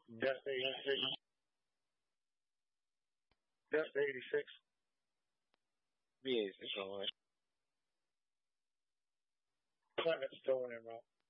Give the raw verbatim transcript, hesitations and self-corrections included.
Delta eighty-six. Delta eighty-six. Yes, it's all right. Clement stolen en route.